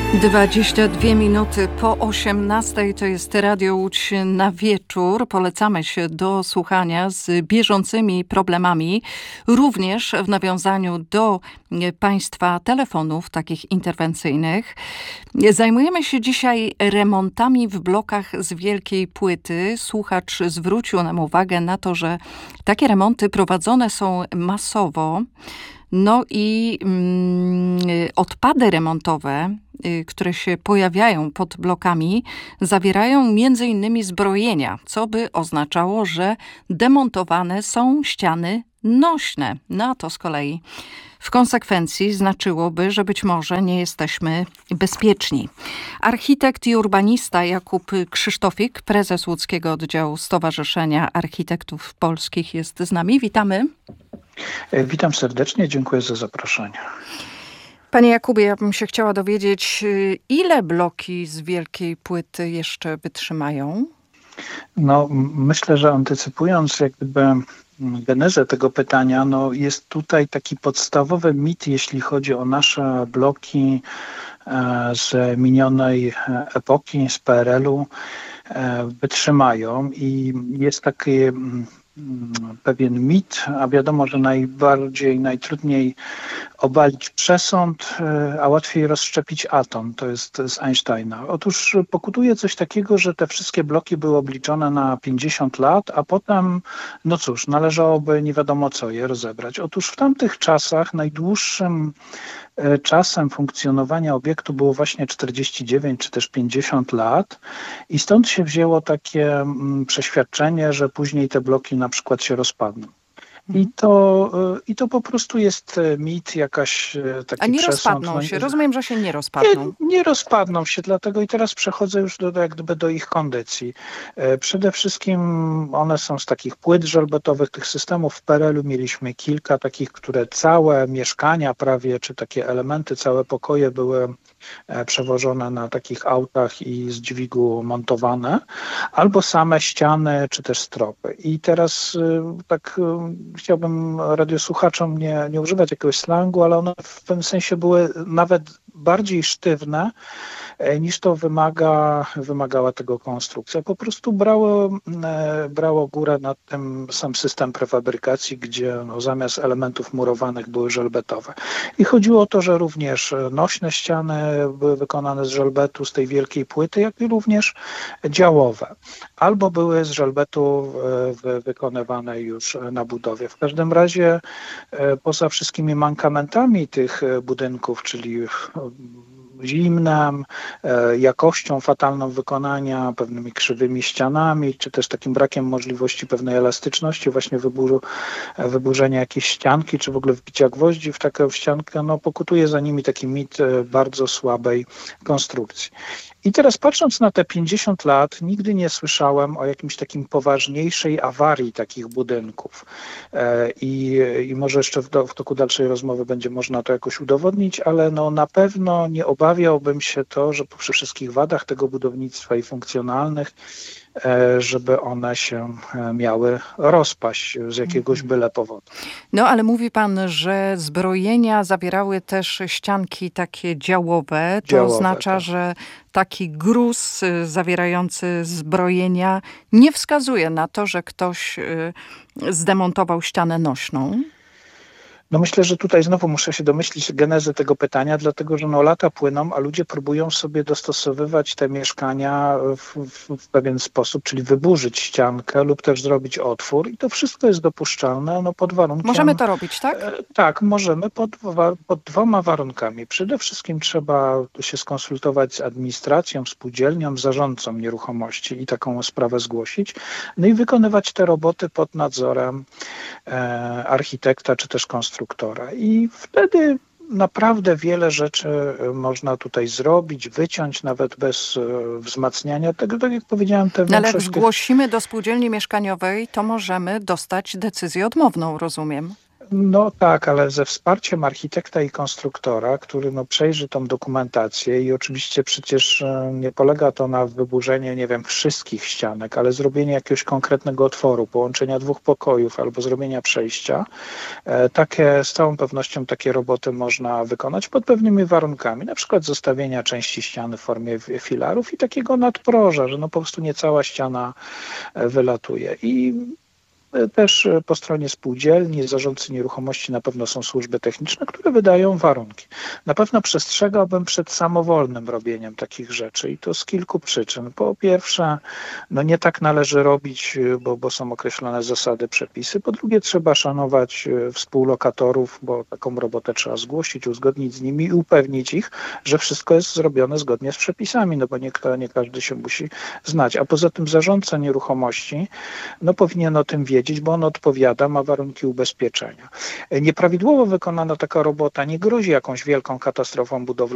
22 minuty po 18 to jest Radio Łódź na wieczór. Polecamy się do słuchania z bieżącymi problemami, również w nawiązaniu do Państwa telefonów takich interwencyjnych. Zajmujemy się dzisiaj remontami w blokach z wielkiej płyty. Słuchacz zwrócił nam uwagę na to, że takie remonty prowadzone są masowo. No i odpady remontowe, które się pojawiają pod blokami, zawierają między innymi zbrojenia, co by oznaczało, że demontowane są ściany nośne. No a to z kolei w konsekwencji znaczyłoby, że być może nie jesteśmy bezpieczni. Architekt i urbanista Jakub Krzysztofik, prezes Łódzkiego Oddziału Stowarzyszenia Architektów Polskich, jest z nami. Witamy. Witam serdecznie, dziękuję za zaproszenie. Panie Jakubie, ja bym się chciała dowiedzieć, ile bloki z wielkiej płyty jeszcze wytrzymają? No, myślę, że antycypując jak gdyby genezę tego pytania, no jest tutaj taki podstawowy mit, jeśli chodzi o nasze bloki z minionej epoki, z PRL-u, wytrzymają i jest taki pewien mit, a wiadomo, że najtrudniej obalić przesąd, a łatwiej rozszczepić atom. To jest z Einsteina. Otóż pokutuje coś takiego, że te wszystkie bloki były obliczone na 50 lat, a potem, no cóż, należałoby nie wiadomo co je rozebrać. Otóż w tamtych czasach najdłuższym czasem funkcjonowania obiektu było właśnie 49 czy też 50 lat i stąd się wzięło takie przeświadczenie, że później te bloki na przykład się rozpadną. I to po prostu jest mit, jakaś taki A nie przesąd. rozpadną się? Rozumiem, że się nie rozpadną. Nie rozpadną się, dlatego i teraz przechodzę już do ich kondycji. Przede wszystkim one są z takich płyt żelbetowych, tych systemów w PRL-u mieliśmy kilka takich, które całe mieszkania prawie, czy takie elementy, całe pokoje były przewożone na takich autach i z dźwigu montowane, albo same ściany, czy też stropy. I teraz tak chciałbym radiosłuchaczom nie używać jakiegoś slangu, ale one w pewnym sensie były nawet bardziej sztywne, niż to wymagała tego konstrukcja. Po prostu brało górę nad tym sam system prefabrykacji, gdzie zamiast elementów murowanych były żelbetowe. I chodziło o to, że również nośne ściany były wykonane z żelbetu, z tej wielkiej płyty, jak i również działowe. Albo były z żelbetu wykonywane już na budowie. W każdym razie poza wszystkimi mankamentami tych budynków, czyli zimnem, jakością fatalną wykonania, pewnymi krzywymi ścianami, czy też takim brakiem możliwości pewnej elastyczności, właśnie wyburzenia jakiejś ścianki, czy w ogóle wbicia gwoździ w taką ściankę, no pokutuje za nimi taki mit bardzo słabej konstrukcji. I teraz patrząc na te 50 lat, nigdy nie słyszałem o jakimś takim poważniejszej awarii takich budynków. I może jeszcze w toku dalszej rozmowy będzie można to jakoś udowodnić, ale no na pewno nie obawiałbym się to, że przy wszystkich wadach tego budownictwa i funkcjonalnych, żeby one się miały rozpaść z jakiegoś byle powodu. No ale mówi pan, że zbrojenia zawierały też ścianki takie działowe. To oznacza, tak. że taki gruz zawierający zbrojenia nie wskazuje na to, że ktoś zdemontował ścianę nośną. No myślę, że tutaj znowu muszę się domyślić genezy tego pytania, dlatego że lata płyną, a ludzie próbują sobie dostosowywać te mieszkania w pewien sposób, czyli wyburzyć ściankę lub też zrobić otwór i to wszystko jest dopuszczalne pod warunkiem... Możemy to robić, tak? Tak, możemy pod dwoma warunkami. Przede wszystkim trzeba się skonsultować z administracją, spółdzielnią, zarządcą nieruchomości i taką sprawę zgłosić. No i wykonywać te roboty pod nadzorem architekta czy też konstruktora. I wtedy naprawdę wiele rzeczy można tutaj zrobić, wyciąć nawet bez wzmacniania tego, tak jak powiedziałem. Ale jak zgłosimy do spółdzielni mieszkaniowej, to możemy dostać decyzję odmowną, rozumiem. No tak, ale ze wsparciem architekta i konstruktora, który przejrzy tą dokumentację i oczywiście przecież nie polega to na wyburzeniu, nie wiem, wszystkich ścianek, ale zrobienie jakiegoś konkretnego otworu, połączenia dwóch pokojów albo zrobienia przejścia. Z całą pewnością takie roboty można wykonać pod pewnymi warunkami, na przykład zostawienia części ściany w formie filarów i takiego nadproża, że po prostu nie cała ściana wylatuje. I też po stronie spółdzielni, zarządcy nieruchomości na pewno są służby techniczne, które wydają warunki. Na pewno przestrzegałbym przed samowolnym robieniem takich rzeczy i to z kilku przyczyn. Po pierwsze, nie tak należy robić, bo są określone zasady, przepisy. Po drugie, trzeba szanować współlokatorów, bo taką robotę trzeba zgłosić, uzgodnić z nimi i upewnić ich, że wszystko jest zrobione zgodnie z przepisami, bo nie każdy się musi znać. A poza tym zarządca nieruchomości powinien o tym wiedzieć, bo on odpowiada, ma warunki ubezpieczenia. Nieprawidłowo wykonana taka robota nie grozi jakąś wielką katastrofą budowlaną,